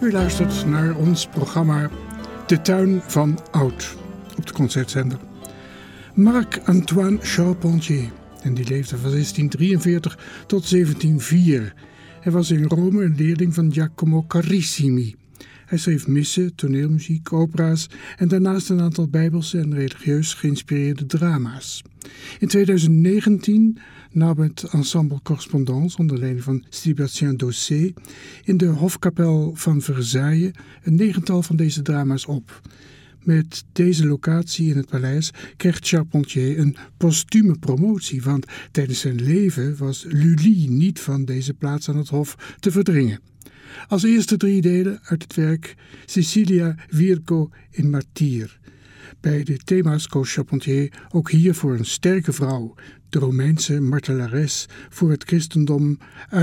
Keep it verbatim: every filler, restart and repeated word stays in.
U luistert naar ons programma De Tuin van Oud op de Concertzender. Marc-Antoine Charpentier, en die leefde van zestien drieënveertig tot zeventien nul vier. Hij was in Rome een leerling van Giacomo Carissimi. Hij schreef missen, toneelmuziek, opera's en daarnaast een aantal bijbelse en religieus geïnspireerde drama's. In tweeduizend negentien nam het ensemble Correspondance onder leiding van Sébastien Dossé in de Hofkapel van Versailles een negental van deze drama's op. Met deze locatie in het paleis kreeg Charpentier een postume promotie, want tijdens zijn leven was Lully niet van deze plaats aan het hof te verdringen. Als eerste drie delen uit het werk Cecilia, Virgo en Martyr. Bij de thema's koos Charpentier ook hier voor een sterke vrouw, de Romeinse martelares voor het christendom